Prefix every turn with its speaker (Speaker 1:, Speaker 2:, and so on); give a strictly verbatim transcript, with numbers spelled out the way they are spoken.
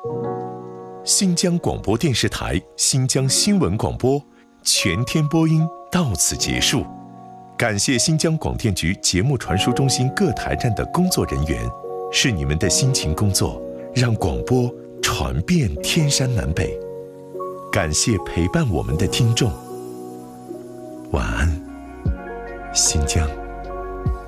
Speaker 1: 新疆广播电视台新疆新闻广播全天播音到此结束，感谢新疆广电局节目传输中心各台站的工作人员，是你们的辛勤工作，让广播传遍天山南北。感谢陪伴我们的听众，晚安，新疆。